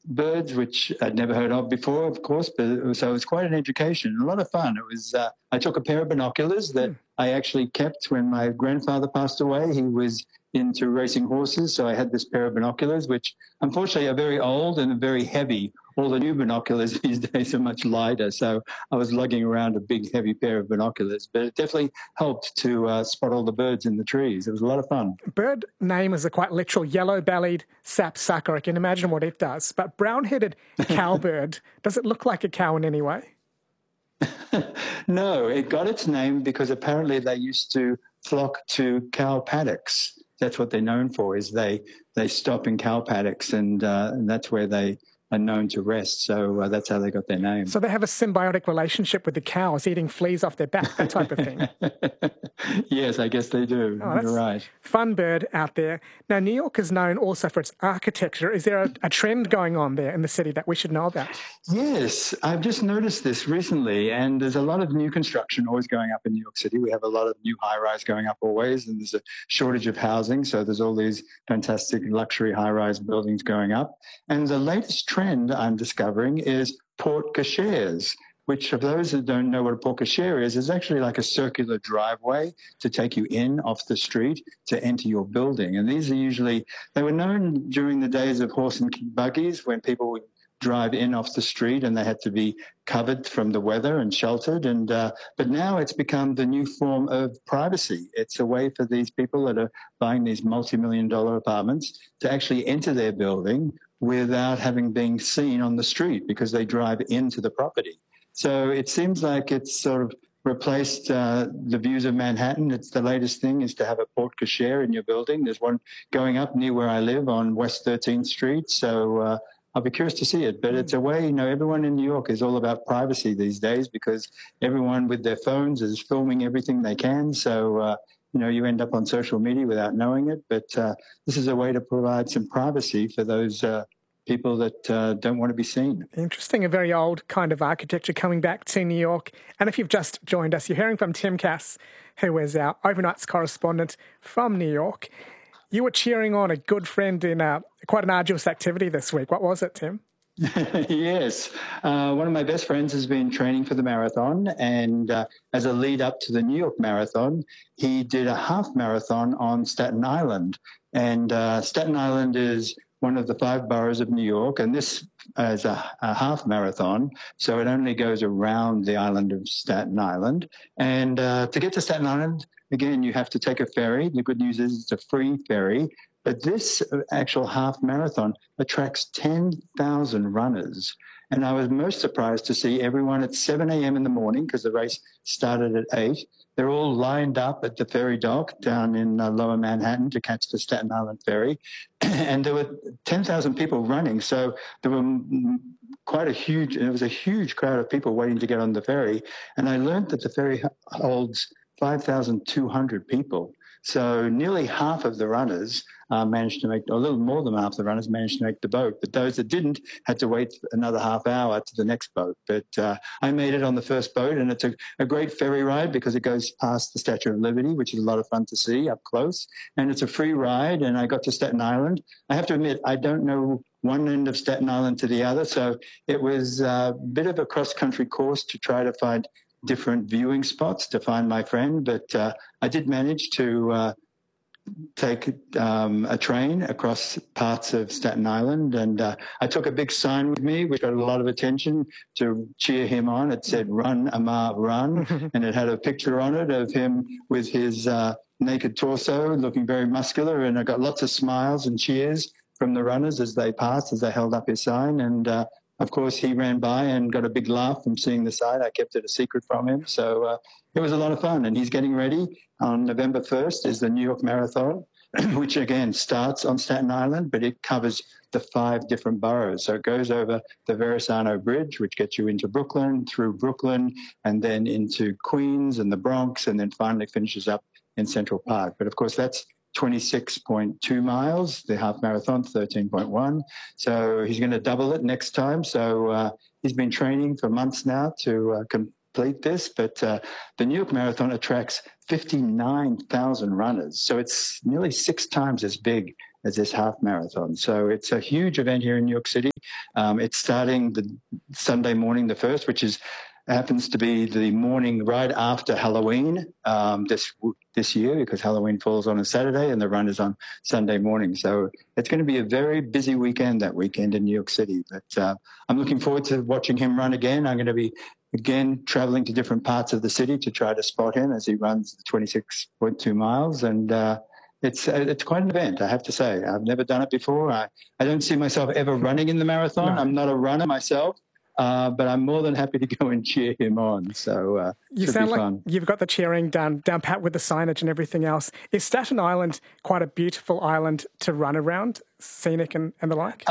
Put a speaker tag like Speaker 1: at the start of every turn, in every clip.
Speaker 1: birds, which I'd never heard of before, of course, but so it was quite an education, a lot of fun. It was. I took a pair of binoculars that I actually kept when my grandfather passed away. He was into racing horses, so I had this pair of binoculars, which unfortunately are very old and very heavy. All the new binoculars these days are much lighter, so I was lugging around a big, heavy pair of binoculars. But it definitely helped to spot all the birds in the trees. It was a lot of fun.
Speaker 2: Bird name is a quite literal yellow-bellied sapsucker. I can imagine what it does. But brown-headed cowbird, does it look like a cow in any way?
Speaker 1: No, it got its name because apparently they used to flock to cow paddocks. That's what they're known for, is they stop in cow paddocks, and that's where they are known to rest. So that's how they got their name.
Speaker 2: So they have a symbiotic relationship with the cows, eating fleas off their back, that type of thing.
Speaker 1: Yes, I guess they do.
Speaker 2: Oh,
Speaker 1: You're right.
Speaker 2: Fun bird out there. Now, New York is known also for its architecture. Is there a trend going on there in the city that we should know about?
Speaker 1: Yes, I've just noticed this recently, and there's a lot of new construction always going up in New York City. We have a lot of new high-rise going up always, and there's a shortage of housing, so there's all these fantastic luxury high-rise buildings going up. And the latest trend I'm discovering is porte cocheres, which, for those that don't know what a porte cochere is actually like a circular driveway to take you in off the street to enter your building. And these are usually, they were known during the days of horse and buggies when people would drive in off the street and they had to be covered from the weather and sheltered. And but now it's become the new form of privacy. It's a way for these people that are buying these multi-million-dollar apartments to actually enter their building without having been seen on the street because they drive into the property. So it seems like it's sort of replaced the views of Manhattan. It's the latest thing is to have a porte cochere in your building. There's one going up near where I live on West 13th Street. So I'll be curious to see it. But it's a way, everyone in New York is all about privacy these days because everyone with their phones is filming everything they can. So, you end up on social media without knowing it. But this is a way to provide some privacy for those people that don't want to be seen.
Speaker 2: Interesting, a very old kind of architecture coming back to New York. And if you've just joined us, you're hearing from Tim Cass, who is our overnights correspondent from New York. You were cheering on a good friend in quite an arduous activity this week. What was it, Tim?
Speaker 1: Yes. One of my best friends has been training for the marathon, and as a lead up to the New York Marathon, he did a half marathon on Staten Island. And Staten Island is one of the 5 boroughs of New York, and this is a half marathon, so it only goes around the island of Staten Island. And to get to Staten Island, again, you have to take a ferry. The good news is it's a free ferry, but this actual half marathon attracts 10,000 runners. And I was most surprised to see everyone at 7 a.m. in the morning, because the race started at 8. They're all lined up at the ferry dock down in lower Manhattan to catch the Staten Island ferry. And there were 10,000 people running. So there were it was a huge crowd of people waiting to get on the ferry. And I learned that the ferry holds 5,200 people. So nearly half of the runners managed to make, or a little more than half the runners managed to make the boat. But those that didn't had to wait another half hour to the next boat. But I made it on the first boat, and it's a great ferry ride because it goes past the Statue of Liberty, which is a lot of fun to see up close. And it's a free ride, and I got to Staten Island. I have to admit, I don't know one end of Staten Island to the other, so it was a bit of a cross-country course to try to find different viewing spots to find my friend, but I did manage to take a train across parts of Staten Island, and I took a big sign with me which got a lot of attention to cheer him on. It said, "Run, Amar, run," and it had a picture on it of him with his naked torso looking very muscular, and I got lots of smiles and cheers from the runners as they passed, as they held up his sign, and of course, he ran by and got a big laugh from seeing the sign. I kept it a secret from him. So it was a lot of fun. And he's getting ready. On November 1st is the New York Marathon, which, again, starts on Staten Island, but it covers the 5 different boroughs. So it goes over the Verrazano Bridge, which gets you into Brooklyn, through Brooklyn, and then into Queens and the Bronx, and then finally finishes up in Central Park. But, of course, that's 26.2 miles, the half marathon, 13.1. So he's going to double it next time. So he's been training for months now to complete this. But the New York Marathon attracts 59,000 runners. So it's nearly 6 times as big as this half marathon. So it's a huge event here in New York City. It's starting the Sunday morning, the 1st, which happens to be the morning right after Halloween this year, because Halloween falls on a Saturday and the run is on Sunday morning. So it's going to be a very busy weekend that weekend in New York City. But I'm looking forward to watching him run again. I'm going to be, again, traveling to different parts of the city to try to spot him as he runs the 26.2 miles. And it's quite an event, I have to say. I've never done it before. I don't see myself ever running in the marathon. No. I'm not a runner myself. But I'm more than happy to go and cheer him on. So
Speaker 2: you sound like fun. You've got the cheering down pat with the signage and everything else. Is Staten Island quite a beautiful island to run around, scenic and the like?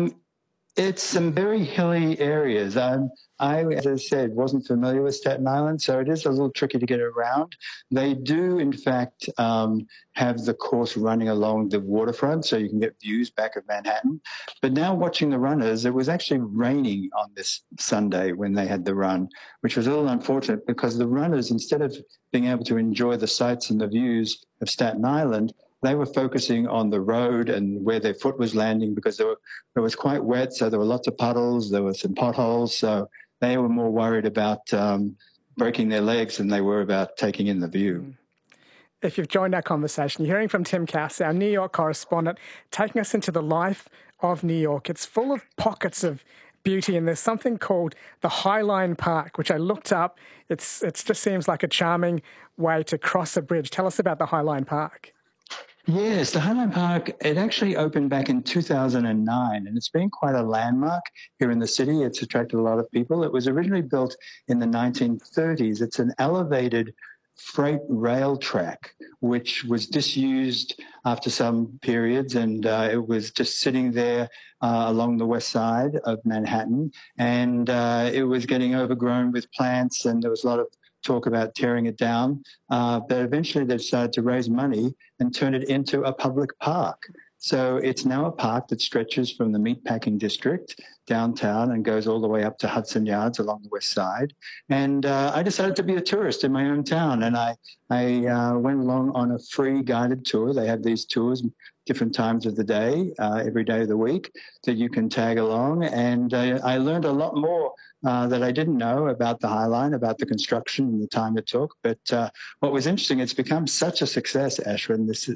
Speaker 1: It's some very hilly areas. I, as I said, wasn't familiar with Staten Island, so it is a little tricky to get around. They do, in fact, have the course running along the waterfront, so you can get views back of Manhattan. But now watching the runners, it was actually raining on this Sunday when they had the run, which was a little unfortunate because the runners, instead of being able to enjoy the sights and the views of Staten Island, they were focusing on the road and where their foot was landing because it was quite wet, so there were lots of puddles, there were some potholes, so they were more worried about breaking their legs than they were about taking in the view.
Speaker 2: If you've joined our conversation, you're hearing from Tim Cass, our New York correspondent, taking us into the life of New York. It's full of pockets of beauty, and there's something called the High Line Park, which I looked up. It just seems like a charming way to cross a bridge. Tell us about the High Line Park.
Speaker 1: Yes, the High Line Park, it actually opened back in 2009, and it's been quite a landmark here in the city. It's attracted a lot of people. It was originally built in the 1930s. It's an elevated freight rail track, which was disused after some periods, and it was just sitting there along the west side of Manhattan, and it was getting overgrown with plants, and there was a lot of talk about tearing it down, but eventually they decided to raise money and turn it into a public park. So it's now a park that stretches from the meatpacking district downtown and goes all the way up to Hudson Yards along the west side. And I decided to be a tourist in my own town, and I went along on a free guided tour. They have these tours different times of the day, every day of the week, that you can tag along. And I learned a lot more that I didn't know about the High Line, about the construction and the time it took. But what was interesting, it's become such a success, Ashwin, this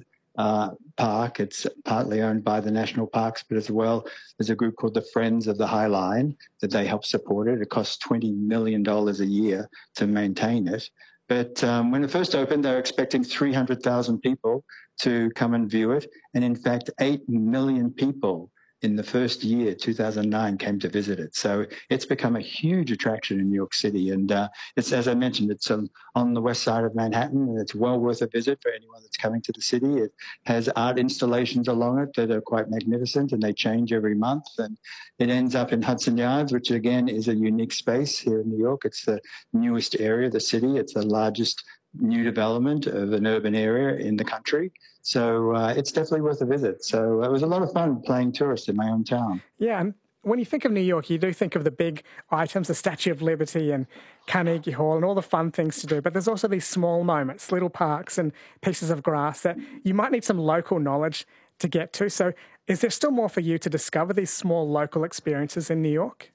Speaker 1: park. It's partly owned by the national parks, but as well there's a group called the Friends of the High Line that they help support it. It costs $20 million a year to maintain it. But when it first opened, they were expecting 300,000 people to come and view it. And in fact, 8 million people in the first year, 2009, came to visit it. So it's become a huge attraction in New York City. And it's, as I mentioned, it's on the west side of Manhattan, and it's well worth a visit for anyone that's coming to the city. It has art installations along it that are quite magnificent, and they change every month. And it ends up in Hudson Yards, which again is a unique space here in New York. It's the newest area of the city. It's the largest new development of an urban area in the country. So it's definitely worth a visit. So it was a lot of fun playing tourist in my own town.
Speaker 2: Yeah, and when you think of New York, you do think of the big items, the Statue of Liberty and Carnegie Hall and all the fun things to do. But there's also these small moments, little parks and pieces of grass that you might need some local knowledge to get to. So is there still more for you to discover these small local experiences in New York?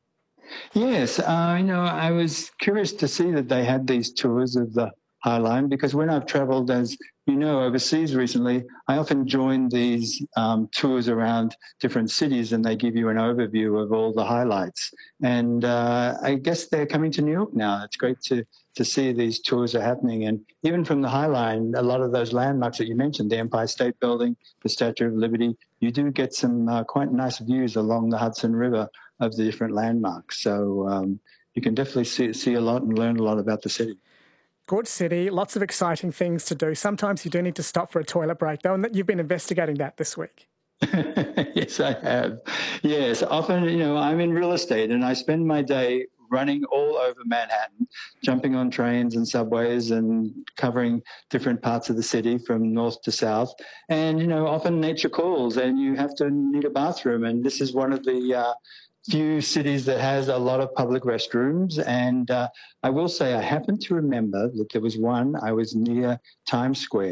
Speaker 1: Yes, I was curious to see that they had these tours of the High Line, because when I've traveled, as you know, overseas recently, I often join these tours around different cities, and they give you an overview of all the highlights. And I guess they're coming to New York now. It's great to see these tours are happening. And even from the High Line, a lot of those landmarks that you mentioned, the Empire State Building, the Statue of Liberty, you do get some quite nice views along the Hudson River of the different landmarks. So you can definitely see a lot and learn a lot about the city.
Speaker 2: Good city, lots of exciting things to do. Sometimes you do need to stop for a toilet break, though, and you've been investigating that this week.
Speaker 1: Yes, I have. Yes, often, I'm in real estate, and I spend my day running all over Manhattan, jumping on trains and subways and covering different parts of the city from north to south. And, often nature calls and you have to need a bathroom. And this is one of the few cities that has a lot of public restrooms. And I will say I happen to remember that there was one, I was near Times Square,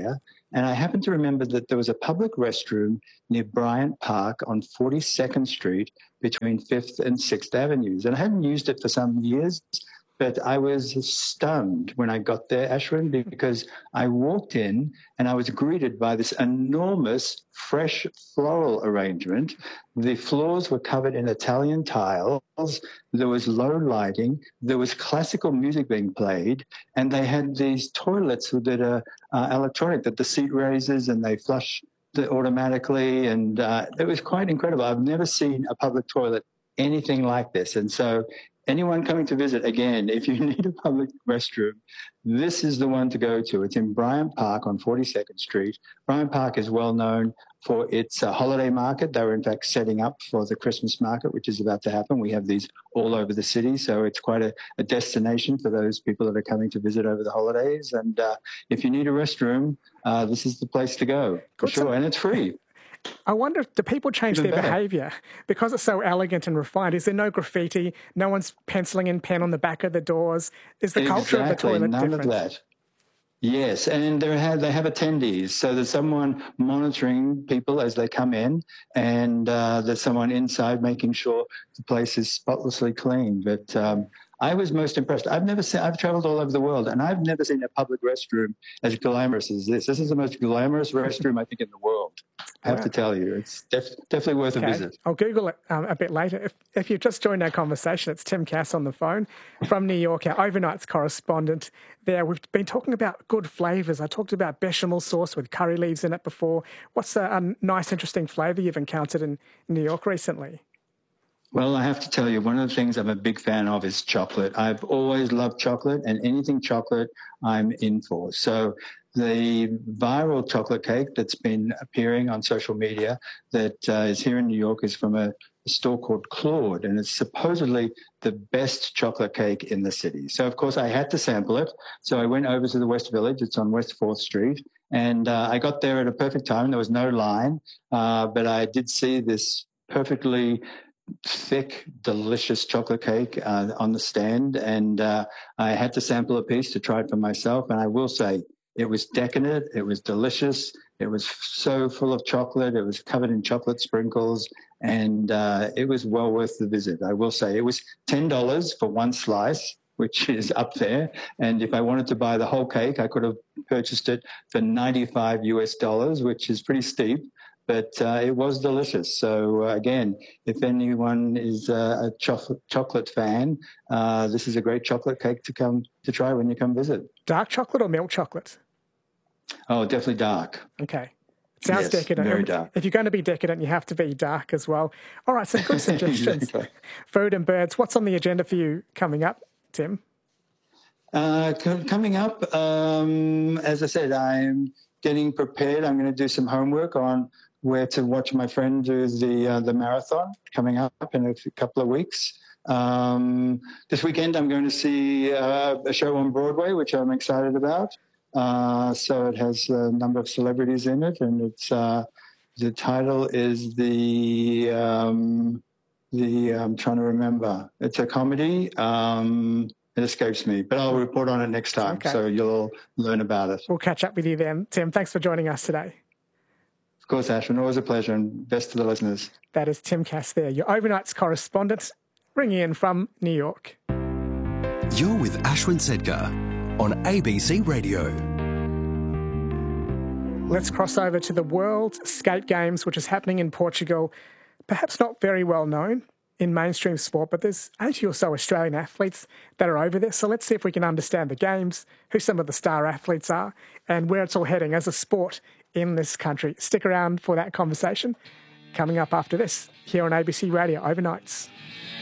Speaker 1: And I happen to remember that there was a public restroom near Bryant Park on 42nd Street between 5th and 6th Avenues. And I hadn't used it for some years, but I was stunned when I got there, Ashwin, because I walked in and I was greeted by this enormous fresh floral arrangement. The floors were covered in Italian tiles. There was low lighting. There was classical music being played. And they had these toilets that are electronic, that the seat raises and they flush automatically. And it was quite incredible. I've never seen a public toilet anything like this. And so anyone coming to visit, again, if you need a public restroom, this is the one to go to. It's in Bryant Park on 42nd Street. Bryant Park is well known for its holiday market. They were, in fact, setting up for the Christmas market, which is about to happen. We have these all over the city, so it's quite a destination for those people that are coming to visit over the holidays. And if you need a restroom, this is the place to go, for sure, and it's free.
Speaker 2: I wonder, do people change their behaviour? Because it's so elegant and refined, is there no graffiti? No one's penciling in pen on the back of the doors? Is the culture of the toilet different?
Speaker 1: None of that. Yes, and they have attendees. So there's someone monitoring people as they come in, and there's someone inside making sure the place is spotlessly clean. But I was most impressed. I've traveled all over the world, and I've never seen a public restroom as glamorous as this. This is the most glamorous restroom, I think, in the world. I have to tell you, it's definitely worth a visit.
Speaker 2: I'll Google it a bit later. If you've just joined our conversation, it's Tim Cass on the phone from New York, our overnights correspondent there. We've been talking about good flavours. I talked about bechamel sauce with curry leaves in it before. What's a nice, interesting flavour you've encountered in New York recently?
Speaker 1: Well, I have to tell you, one of the things I'm a big fan of is chocolate. I've always loved chocolate, and anything chocolate I'm in for. So the viral chocolate cake that's been appearing on social media that is here in New York is from a store called Claude, and it's supposedly the best chocolate cake in the city. So, of course, I had to sample it. So I went over to the West Village. It's on West 4th Street. And I got there at a perfect time. There was no line, but I did see this perfectly thick, delicious chocolate cake on the stand, and I had to sample a piece to try it for myself. And I will say, it was decadent, it was delicious, it was so full of chocolate, it was covered in chocolate sprinkles, and it was well worth the visit. I will say it was $10 for one slice, which is up there. And if I wanted to buy the whole cake, I could have purchased it for $95 US, which is pretty steep. But it was delicious. So, again, if anyone is a chocolate fan, this is a great chocolate cake to try when you come visit.
Speaker 2: Dark chocolate or milk chocolate?
Speaker 1: Oh, definitely dark.
Speaker 2: Okay. Sounds decadent.
Speaker 1: Very dark.
Speaker 2: If you're going to be decadent, you have to be dark as well. All right, some good suggestions.
Speaker 1: Exactly.
Speaker 2: Food and birds. What's on the agenda for you coming up, Tim?
Speaker 1: Coming up, as I said, I'm getting prepared. I'm going to do some homework on where to watch my friend do the marathon coming up in a couple of weeks. This weekend, I'm going to see a show on Broadway, which I'm excited about. So it has a number of celebrities in it, and it's the title is the I'm trying to remember. It's a comedy. It escapes me, but I'll report on it next time, so you'll learn about it.
Speaker 2: We'll catch up with you then. Tim, thanks for joining us today.
Speaker 1: Of course, Ashwin, always a pleasure, and best to the listeners.
Speaker 2: That is Tim Cass there, your overnights correspondent, ringing in from New York.
Speaker 3: You're with Ashwin Sedgar on ABC Radio.
Speaker 2: Let's cross over to the World Skate Games, which is happening in Portugal. Perhaps not very well known in mainstream sport, but there's 80 or so Australian athletes that are over there. So let's see if we can understand the games, who some of the star athletes are, and where it's all heading as a sport in this country. Stick around for that conversation coming up after this here on ABC Radio Overnights.